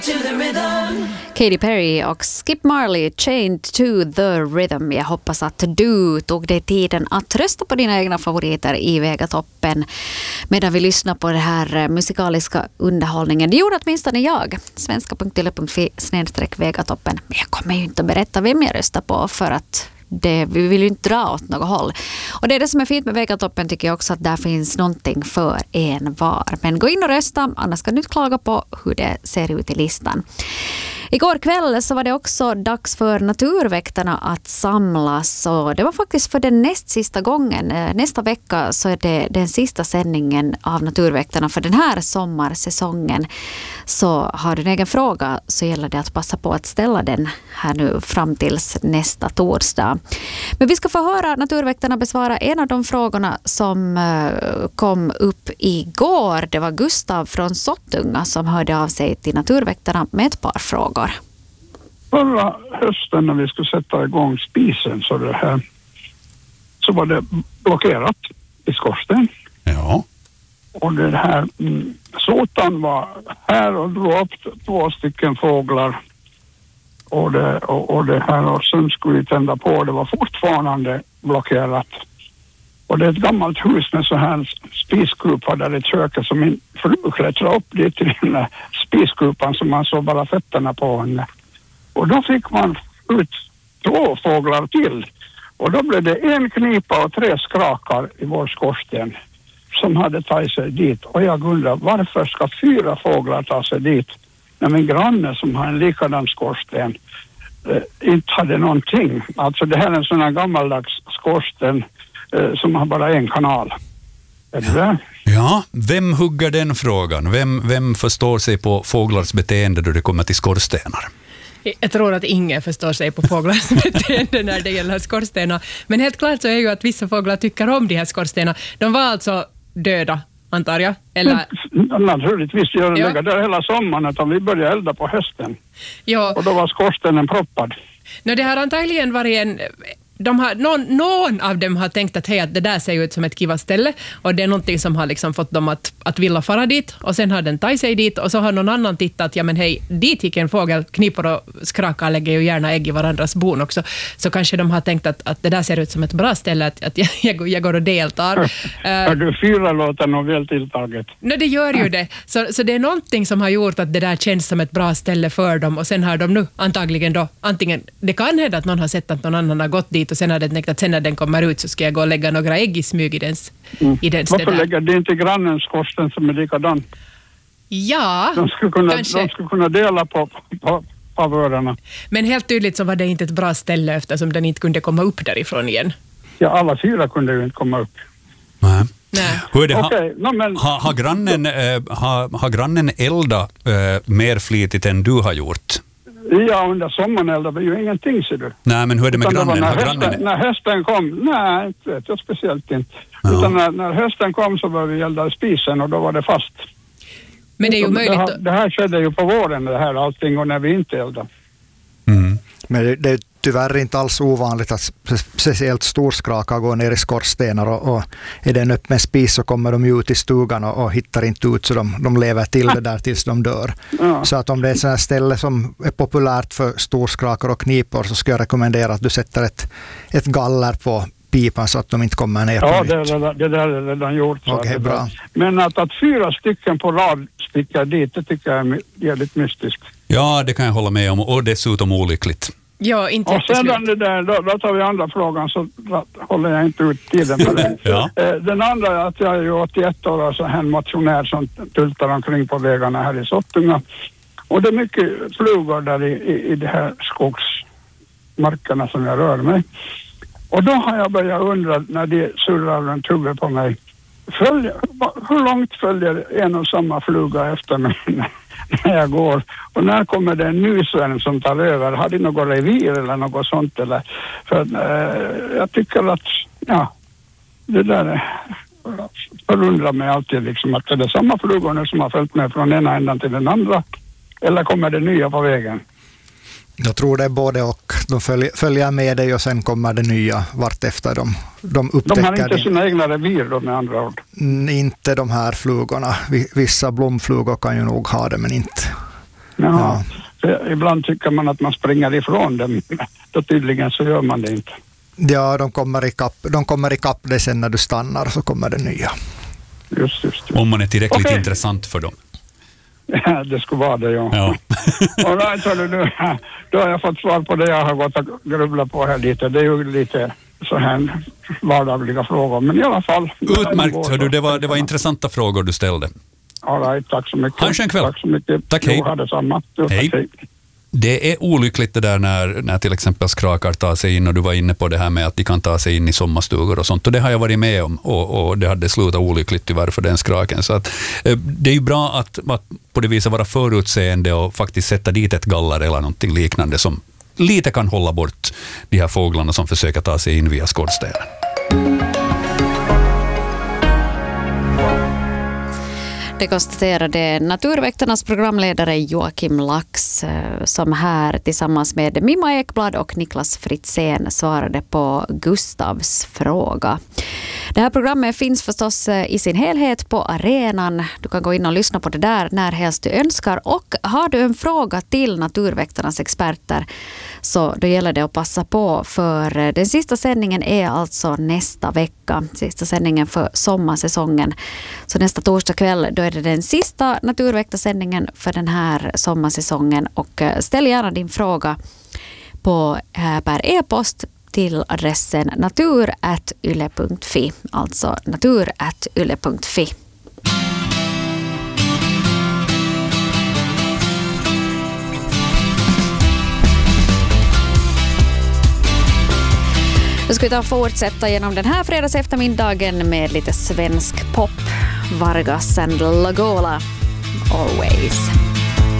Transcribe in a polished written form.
Katy Perry och Skip Marley, Chained to the Rhythm. Jag hoppas att du tog dig tiden att rösta på dina egna favoriter i Vegatoppen medan vi lyssnar på den här musikaliska underhållningen. Det gjorde åtminstone jag. svenska.yle.fi/Vegatoppen. Men jag kommer ju inte att berätta vem jag röstar på för att vi vill ju inte dra åt något håll. Och det är det som är fint med Vegatoppen, tycker jag också, att där finns någonting för en var. Men gå in och rösta, annars kan du inte klaga på hur det ser ut i listan. Igår kväll så var det också dags för Naturväktarna att samlas, och det var faktiskt för den näst sista gången. Nästa vecka så är det den sista sändningen av Naturväktarna för den här sommarsäsongen. Så har du en egen fråga så gäller det att passa på att ställa den här nu fram tills nästa torsdag. Men vi ska få höra Naturväktarna besvara en av de frågorna som kom upp igår. Det var Gustav från Sottunga som hörde av sig till Naturväktarna med ett par frågor. Förra hösten när vi skulle sätta igång spisen så var det blockerat i skorsten. Ja. Och det här sotan var här och drog upp 2 stycken fåglar. Och det här, och sen skulle vi tända på. Det var fortfarande blockerat. Och det är ett gammalt hus med så här spiskupa där i köket som min fru klättrade upp dit till den där spiskupan som man såg bara fötterna på henne. Och då fick man ut 2 fåglar till. Och då blev det 1 knipa och 3 skrakar i vår skorsten som hade tagit sig dit. Och jag undrar, varför ska 4 fåglar ta sig dit när min granne som har en likadan skorsten inte hade någonting. Alltså det här är en sån här gammaldags skorsten som har bara en kanal. Är det där? Ja, vem hugger den frågan? Vem förstår sig på fåglars beteende då det kommer till skorstenar? Jag tror att ingen förstår sig på fåglars beteende när det gäller skorstenar. Men helt klart så är ju att vissa fåglar tycker om de här skorstenar. De var alltså döda, antar jag? Eller? Naturligtvis gör det där hela sommaren, utan vi började elda på hösten. Ja. Och då var skorstenen proppad. Det har antagligen varit någon av dem har tänkt att, att det där ser ut som ett kiva ställe och det är någonting som har liksom fått dem att vilja fara dit, och sen har den tagit sig dit och så har någon annan tittat, ja men hej, dit gick en fågel, knipor och skrakar lägger ju gärna ägg i varandras bon också, så kanske de har tänkt att det där ser ut som ett bra ställe, att jag går och deltar. Har du 4 låtar nog väl tilltaget? Nej, det gör ju det. Så det är någonting som har gjort att det där känns som ett bra ställe för dem, och sen har de nu antagligen då, antingen, det kan hända att någon har sett att någon annan har gått dit och sen hade jag tänkt att sen när den kommer ut så ska jag gå och lägga några ägg i smyg i den Varför lägger det inte grannens skorsten som är likadan? Ja, de skulle kunna dela på favörerna. Men helt tydligt så var det inte ett bra ställe eftersom den inte kunde komma upp därifrån igen. Ja, alla 4 kunde ju inte komma upp. Nej. Hur är det? Har grannen eldat mer flitigt än du har gjort? Ja, under sommaren eldade vi ju ingenting, ser du. Nej, men hur är det med grannen? När hösten kom, nej, inte vet jag speciellt inte. Ja. Utan när hösten kom så började vi elda spisen och då var det fast. Men det är ju möjligt... Det här skedde ju på våren, det här allting, och när vi inte eldade. Mm. Men det är tyvärr inte alls ovanligt att speciellt storskrakar går ner i skorstenar och är det en öppen spis så kommer de ut i stugan och hittar inte ut, så de lever till det där tills de dör. Ja. Så att om det är ett sådant ställe som är populärt för storskrakar och knipor så ska jag rekommendera att du sätter ett galler på pipan så att de inte kommer ner på nytt. Det där är redan gjort. Okej, bra. Men att 4 stycken på rad sticker dit, det tycker jag är jävligt mystiskt. Ja, det kan jag hålla med om, och dessutom olyckligt. Ja, inte och sedan det där, då tar vi andra frågan, så håller jag inte ut tiden på det. Ja. Den andra är att jag är ju 81 år och så en motionär som tultar omkring på vägarna här i Sottunga. Och det är mycket flugor där i de här skogsmarkerna som jag rör mig. Och då har jag börjat undra när de surrar runt huvudet på mig. Hur långt följer en och samma fluga efter mig när jag går? Och när kommer det en ny sven som tar över? Har de något revir eller något sånt? Eller? För jag tycker att det där förundrar mig alltid liksom, att är det samma flugor som har följt med från ena ändan till den andra? Eller kommer det nya på vägen? Jag tror det är både och. De följer med dig och sen kommer det nya vart efter de upptäcker. De har inte sina egna revir då, med andra ord? Inte de här flugorna. Vissa blomflugor kan ju nog ha det, men inte Ja. Ibland tycker man att man springer ifrån dem. Då tydligen så gör man det inte. Ja, de kommer ikapp det sen när du stannar, så kommer det nya. Just. Om man är tillräckligt intressant för dem. Ja, det skulle vara det, ja. Och då har jag fått svar på det jag har gått och grubblat på här lite. Det är ju lite så här vardagliga frågor, men i alla fall. Utmärkt, hördu, det var intressanta frågor du ställde. All right, tack så mycket. Ha en skön kväll. Tack så mycket. Tack, hej. Ha detsamma. Hej. Det är olyckligt det där när till exempel skrakar tar sig in, och du var inne på det här med att de kan ta sig in i sommarstugor och sånt, och det har jag varit med om, och det hade slutat olyckligt tyvärr för den skraken. Så att, det är ju bra att på det viset vara förutseende och faktiskt sätta dit ett galler eller någonting liknande som lite kan hålla bort de här fåglarna som försöker ta sig in via skorstenen. Det konstaterade Naturväktarnas programledare Joakim Lax, som här tillsammans med Mimma Ekblad och Niklas Fritzén svarade på Gustavs fråga. Det här programmet finns förstås i sin helhet på arenan. Du kan gå in och lyssna på det där när helst du önskar. Och har du en fråga till Naturväktarnas experter, så då gäller det att passa på, för den sista sändningen är alltså nästa vecka. Sista sändningen för sommarsäsongen. Så nästa torsdag kväll, då är det den sista Naturväktarsändningen för den här sommarsäsongen. Och ställ gärna din fråga per e-post till adressen natur@yle.fi. Alltså natur@yle.fi. Då ska vi fortsätta genom den här fredags eftermiddagen med lite svensk pop. Vargas and Lagola, Always.